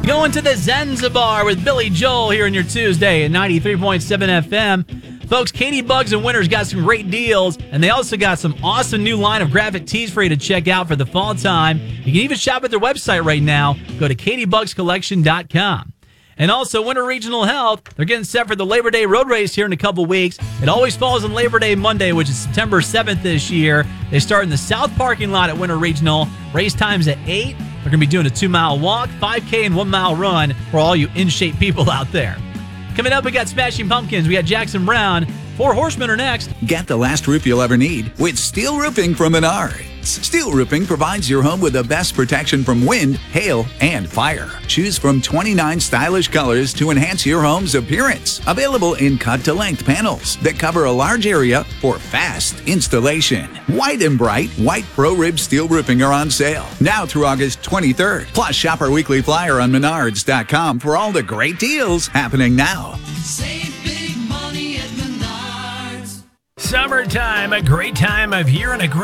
Going to the Zanzibar with Billy Joel here on your Tuesday at 93.7 FM. Folks, Katie Bugs and Winters got some great deals, and they also got some awesome new line of graphic tees for you to check out for the fall time. You can even shop at their website right now. Go to katiebugscollection.com. And also, Winter Regional Health, they're getting set for the Labor Day Road Race here in a couple weeks. It always falls on Labor Day Monday, which is September 7th this year. They start in the South parking lot at Winter Regional. Race time's at 8. They're going to be doing a 2-mile walk, 5K, and 1-mile run for all you in-shape people out there. Coming up, we got Smashing Pumpkins. We got Jackson Brown. 4 Horsemen are next. Get the last roof you'll ever need with Steel Roofing from Menards. Steel Roofing provides your home with the best protection from wind, hail, and fire. Choose from 29 stylish colors to enhance your home's appearance. Available in cut-to-length panels that cover a large area for fast installation. White and bright white Pro-Rib steel roofing are on sale now through August 23rd. Plus, shop our weekly flyer on Menards.com for all the great deals happening now. Save big money at Menards. Summertime, a great time of year and a great